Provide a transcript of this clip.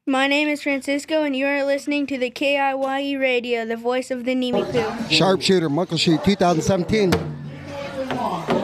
My name is Francisco, and you are listening to the KIYE Radio, the voice of the Nimi Poo. Sharpshooter, Muckleshoot 2017.